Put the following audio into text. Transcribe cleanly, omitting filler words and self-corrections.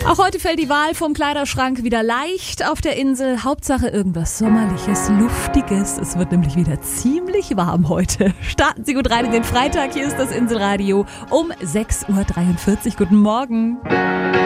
Auch heute fällt die Wahl vom Kleiderschrank wieder leicht auf der Insel. Hauptsache irgendwas Sommerliches, Luftiges. Es wird nämlich wieder ziemlich warm heute. Starten Sie gut rein in den Freitag. Hier ist das Inselradio um 6.43 Uhr. Guten Morgen.